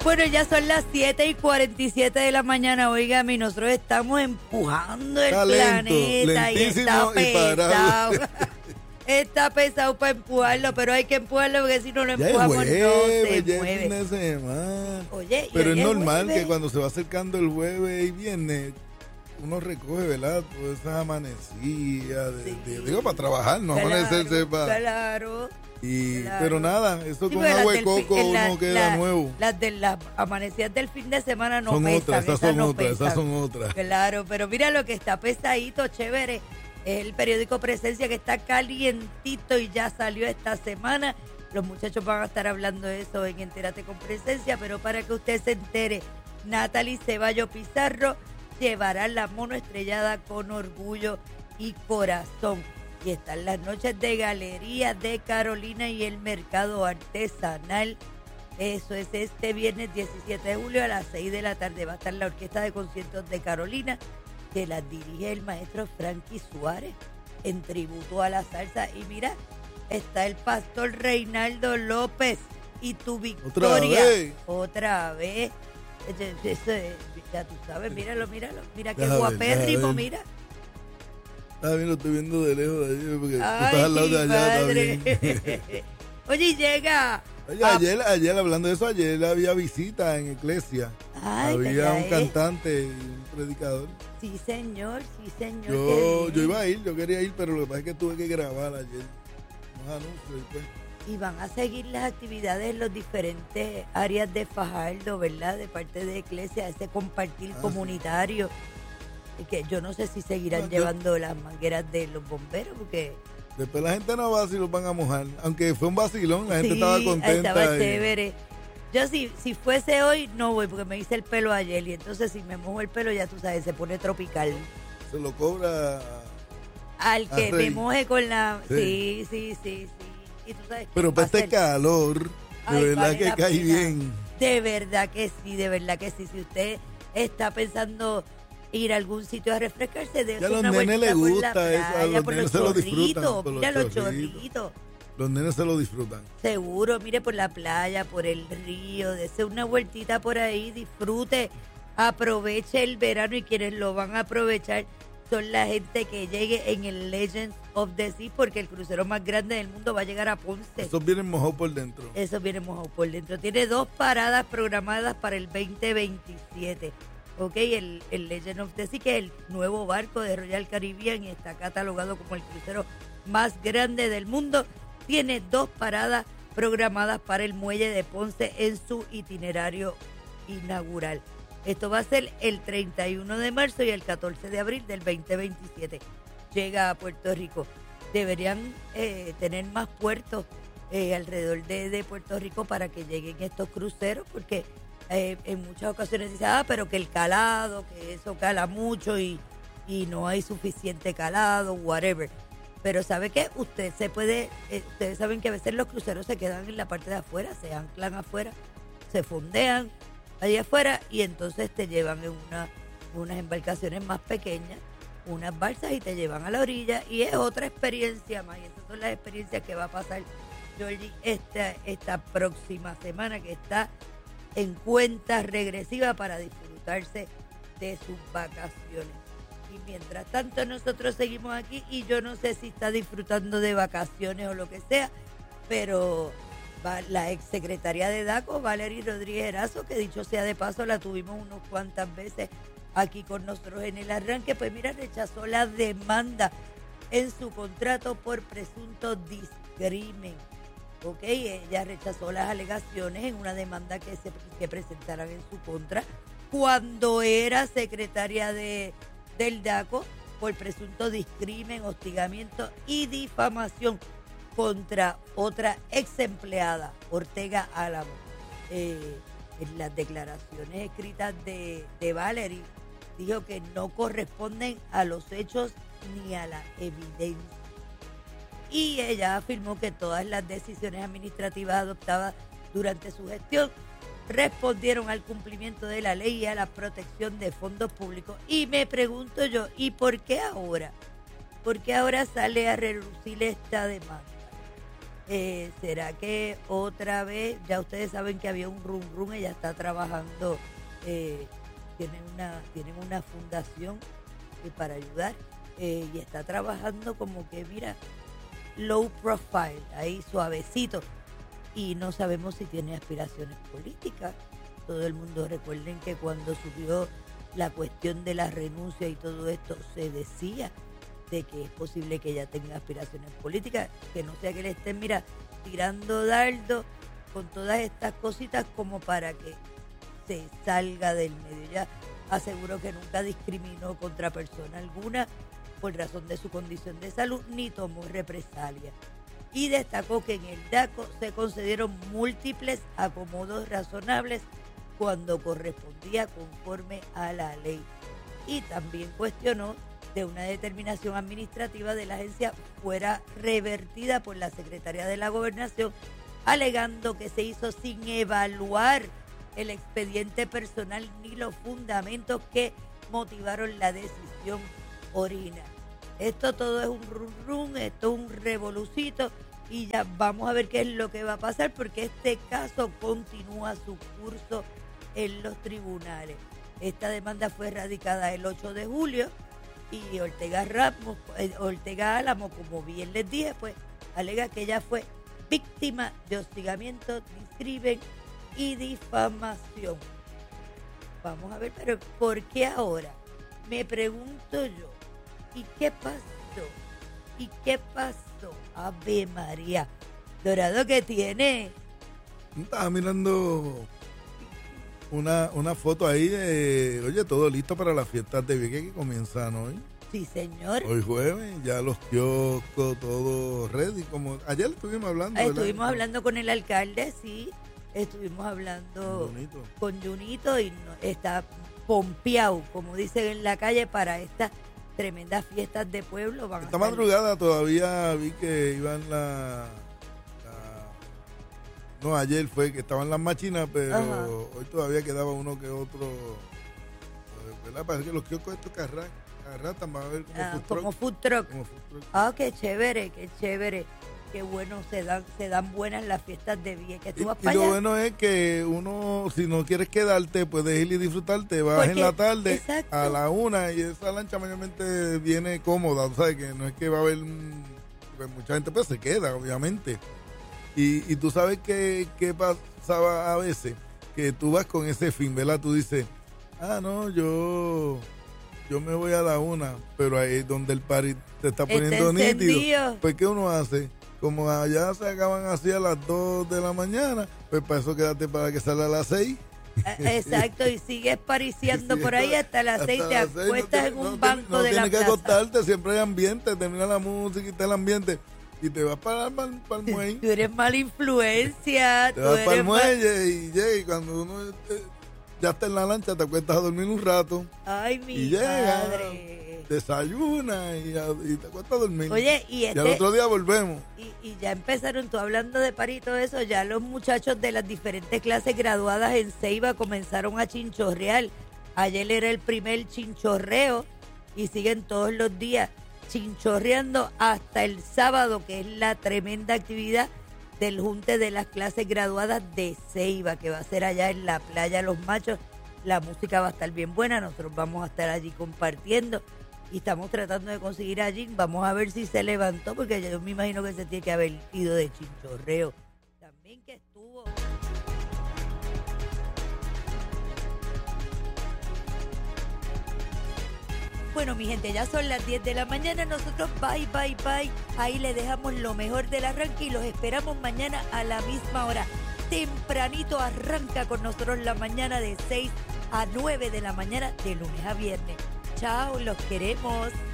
Bueno, ya son las 7:47 de la mañana, óigame, y nosotros estamos empujando el planeta y está pesado. Está pesado para empujarlo, pero hay que empujarlo porque si no lo empujamos no se mueve. Fin de semana. Oye, pero es normal que cuando se va acercando el jueves y viernes, uno recoge, ¿verdad? Todas esas amanecidas, digo, para trabajar, no amanecerse para... Claro. Pero nada, eso con agua de coco uno queda nuevo. Las de las amanecidas del fin de semana no son pesan. Esas son otras. Claro, pero mira lo que está pesadito, chévere. Es el periódico Presencia que está calientito y ya salió esta semana. Los muchachos van a estar hablando de eso en Entérate con Presencia, pero para que usted se entere, Natalie Ceballos Pizarro llevará la mono estrellada con orgullo y corazón. Y están las noches de Galería de Carolina y el mercado artesanal. Eso es este viernes 17 de julio a las 6 de la tarde. Va a estar la Orquesta de Conciertos de Carolina, que la dirige el maestro Frankie Suárez, en tributo a la salsa. Y mira, está el pastor Reinaldo López y tu Victoria. Otra vez. Ya tú sabes, míralo. Mira qué guapérrimo, mira. Está bien, lo estoy viendo de lejos de allí, porque tú estás al lado de allá también. Oye, llega. Oye, ayer, hablando de eso, ayer había visita en iglesia. Había un cantante y un predicador. Sí, señor. Yo iba a ir, yo quería ir, pero lo que pasa es que tuve que grabar ayer unos anuncios. Pues. Y van a seguir las actividades en los diferentes áreas de Fajardo, ¿verdad? De parte de iglesia, ese compartir comunitario. Y que yo no sé si seguirán llevando las mangueras de los bomberos, porque... Después la gente no va si los van a mojar. Aunque fue un vacilón, la gente estaba contenta. Estaba chévere. Yo si fuese hoy, no voy, porque me hice el pelo ayer. Y entonces si me mojo el pelo, ya tú sabes, se pone tropical. Se lo cobra... Al que me moje con la... Sí. Y tú sabes, pero para este calor, de verdad vale que cae bien. De verdad que sí. Si usted está pensando... ir a algún sitio a refrescarse, de a los nenes les gusta eso, a los nenes se lo disfrutan. Mira los chorritos. Los nenes se lo disfrutan. Seguro, mire por la playa, por el río, dese una vueltita por ahí, disfrute, aproveche el verano y quienes lo van a aprovechar son la gente que llegue en el Legends of the Sea, porque el crucero más grande del mundo va a llegar a Ponce. Esos vienen mojados por dentro. Tiene 2 paradas programadas para el 2027. Ok, el Legend of the Sea, que es el nuevo barco de Royal Caribbean y está catalogado como el crucero más grande del mundo, tiene 2 paradas programadas para el muelle de Ponce en su itinerario inaugural. Esto va a ser el 31 de marzo y el 14 de abril del 2027. Llega a Puerto Rico. Deberían tener más puertos alrededor de Puerto Rico para que lleguen estos cruceros, porque... en muchas ocasiones dice, pero que el calado, que eso cala mucho y no hay suficiente calado, whatever. Pero ¿sabe qué? Ustedes saben que a veces los cruceros se quedan en la parte de afuera, se anclan afuera, se fondean allá afuera y entonces te llevan en unas embarcaciones más pequeñas, unas balsas y te llevan a la orilla y es otra experiencia más. Y esas son las experiencias que va a pasar Georgie esta próxima semana, que está en cuenta regresiva para disfrutarse de sus vacaciones. Y mientras tanto nosotros seguimos aquí y yo no sé si está disfrutando de vacaciones o lo que sea, pero la exsecretaria de DACO, Valerie Rodríguez Erazo, que dicho sea de paso la tuvimos unas cuantas veces aquí con nosotros en el arranque, pues mira, rechazó la demanda en su contrato por presunto discrimen. Ok, ella rechazó las alegaciones en una demanda que presentaran en su contra cuando era secretaria del DACO por presunto discrimen, hostigamiento y difamación contra otra ex empleada, Ortega Álamo. En las declaraciones escritas de Valerie, dijo que no corresponden a los hechos ni a la evidencia. Y ella afirmó que todas las decisiones administrativas adoptadas durante su gestión respondieron al cumplimiento de la ley y a la protección de fondos públicos. Y me pregunto yo, ¿y por qué ahora? ¿Por qué ahora sale a relucir esta demanda? ¿Será que otra vez, ya ustedes saben que había un rum, ella está trabajando, tienen una fundación para ayudar, y está trabajando como que, mira, low profile, ahí suavecito, y no sabemos si tiene aspiraciones políticas. Todo el mundo, recuerden que cuando subió la cuestión de la renuncia y todo esto, se decía de que es posible que ella tenga aspiraciones políticas, que no sea que le estén, mira, tirando dardo con todas estas cositas como para que se salga del medio. Ella aseguró que nunca discriminó contra persona alguna por razón de su condición de salud, ni tomó represalias. Y destacó que en el DACO se concedieron múltiples acomodos razonables cuando correspondía conforme a la ley. Y también cuestionó de una determinación administrativa de la agencia fuera revertida por la Secretaría de la Gobernación, alegando que se hizo sin evaluar el expediente personal ni los fundamentos que motivaron la decisión original. Esto todo es un rum, esto es un revolucito, y ya vamos a ver qué es lo que va a pasar, porque este caso continúa su curso en los tribunales. Esta demanda fue radicada el 8 de julio y Ortega Álamo, como bien les dije, pues alega que ella fue víctima de hostigamiento, discrimen y difamación. Vamos a ver, pero ¿por qué ahora? Me pregunto yo, ¿y qué pasó? ¿Y qué pasó? Ave María. Dorado, ¿qué tiene? Estaba mirando una foto ahí de, oye, todo listo para las fiestas de Vieques que comienzan hoy. Sí, señor. Hoy jueves, ya los kioscos, todo ready. Como ayer estuvimos hablando. Estuvimos hablando con el alcalde, sí. Estuvimos hablando con Junito y está pompeado, como dicen en la calle, para estas tremendas fiestas de pueblo. Esta madrugada todavía vi que iban no, ayer fue que estaban las machinas, pero ajá, hoy todavía quedaba uno que otro, ¿verdad? Parece que los kioscos estos que arrastran, van a ver como food truck. Ah, qué chévere, qué chévere. Qué bueno, se dan buenas las fiestas de Vieques. Y lo bueno es que uno, si no quieres quedarte, puedes ir y disfrutar, te vas en la tarde, exacto, a la 1, y esa lancha mayormente viene cómoda, o sea, que no es que va a haber mucha gente, pues se queda, obviamente. Y tú sabes qué pasaba a veces, que tú vas con ese fin, ¿verdad? Tú dices, no, yo me voy a la 1, pero ahí donde el party te está poniendo nítido, pues ¿qué uno hace? Como allá se acaban así a las 2 de la mañana, pues para eso quédate para que salga a las 6. Exacto, y sigues pariciando por ahí hasta las 6, te acuestas en un banco de la plaza. No tienes que acostarte, siempre hay ambiente, termina la música y está el ambiente. Y te vas para el muelle. Tú eres mala influencia. Te vas para el muelle y llega, y cuando uno ya está en la lancha, te acuestas a dormir un rato. Ay, mi y madre. Desayuna y te acuestas a dormir. Oye, y al otro día volvemos. Y ya empezaron, tú hablando de party y todo eso, ya los muchachos de las diferentes clases graduadas en Ceiba comenzaron a chinchorrear. Ayer era el primer chinchorreo y siguen todos los días chinchorreando hasta el sábado, que es la tremenda actividad del junte de las clases graduadas de Ceiba, que va a ser allá en la playa Los Machos. La música va a estar bien buena, nosotros vamos a estar allí compartiendo y estamos tratando de conseguir allí. Vamos a ver si se levantó, porque yo me imagino que se tiene que haber ido de chinchorreo. También que estuvo... Bueno, mi gente, ya son las 10 de la mañana. Nosotros bye. Ahí le dejamos lo mejor del arranque y los esperamos mañana a la misma hora. Tempranito arranca con nosotros la mañana de 6 a 9 de la mañana, de lunes a viernes. Chao, los queremos.